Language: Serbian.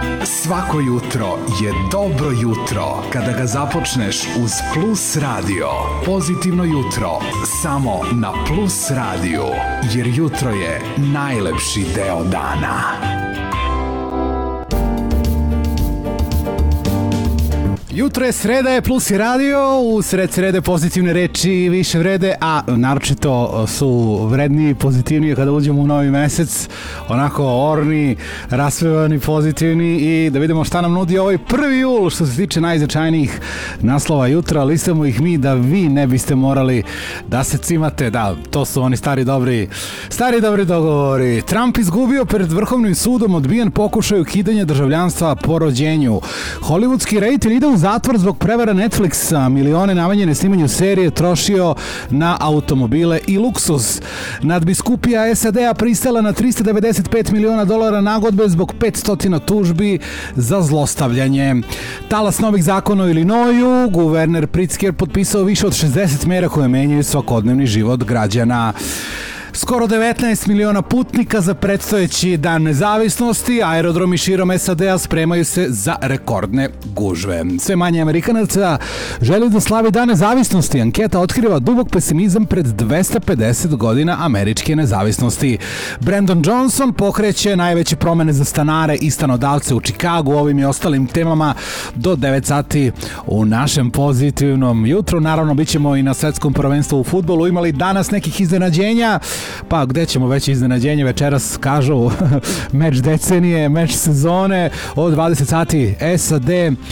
Svako jutro je dobro jutro kada ga započneš uz Plus Radio. Pozitivno jutro samo na Plus Radio, jer jutro je najlepši deo dana. Jutro je sreda, je Plus i radio, u sred srede pozitivne reči više vrede, a naročito su vredniji, pozitivniji kada uđemo u novi mesec, onako orni, raspevani, pozitivni i da vidimo šta nam nudi ovaj 1. jul što se tiče najznačajnijih naslova jutra. Listamo ih mi da vi ne biste morali da se cimate, da, to su oni stari dobri dogovori. Trump izgubio pred Vrhovnim sudom, odbijen pokušaj ukidanja državljanstva po rođenju. Hollywoodski reditelj ide u zatvor zbog prevara Netflixa, milione namenjene snimanju serije trošio na automobile i luksuz. Nadbiskupija SAD-a pristala na $395 miliona nagodbe zbog 500 tužbi za zlostavljanje. Talas novih zakona u Illinoisu, guverner Pritzker potpisao više od 60 mera koje menjaju svakodnevni život građana. Skoro 19 miliona putnika za predstojeći dan nezavisnosti, aerodromi širom SAD-a spremaju se za rekordne gužve. Sve manje Amerikanaca želi da slavi dan nezavisnosti. Anketa otkriva dubok pesimizam pred 250 godina američke nezavisnosti. Brandon Johnson pokreće najveće promene za stanare i stanodavce u Čikagu. Ovim i ostalim temama do 9 sati u našem pozitivnom jutru. Naravno, bit ćemo i na svetskom prvenstvu u fudbalu. Imali danas nekih iznenađenja. Pa gde ćemo već iznenađenje večeras, kažu meč decenije, meč sezone od 20 sati SAD